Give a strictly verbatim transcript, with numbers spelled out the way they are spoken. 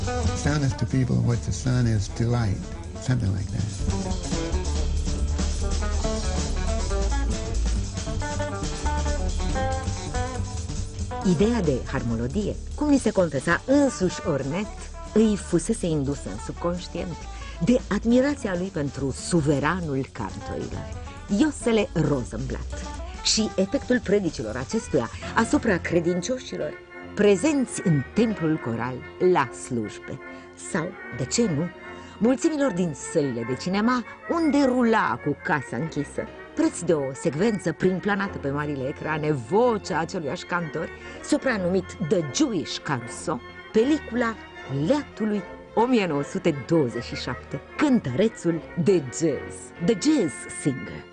Sound is to people what the sun is to light, something like that. Ideea de harmolodie, cum ni se confesa însuși Ornet, îi fusese indusă în subconștient de admirația lui pentru suveranul cantorilor, Iosele Rosenblatt, și efectul predicilor acestuia asupra credincioșilor prezenți în templul coral la slujbe sau, de ce nu, mulțimilor din sălile de cinema unde rula cu casa închisă, preț de o secvență prin-planată pe marile ecrane, vocea aceluiași cantor, supranumit The Jewish Carousel, pelicula leactului o mie nouă sute douăzeci și șapte, cântărețul de jazz, The Jazz Singer.